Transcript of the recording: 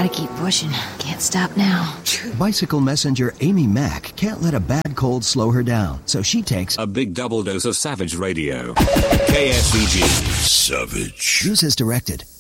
Gotta keep pushing. Can't stop now. Bicycle messenger Amy Mack can't let a bad cold slow her down, so she takes a big double dose of Savage Radio. KSVG. Savage. Use as directed.